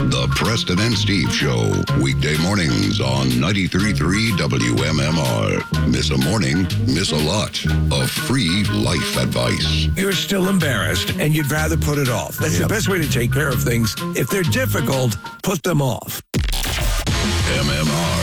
The Preston and Steve Show, weekday mornings on 93.3 WMMR. Miss a morning, miss a lot of free life advice. You're still embarrassed and you'd rather put it off. That's the best way to take care of things. If they're difficult, put them off. MMR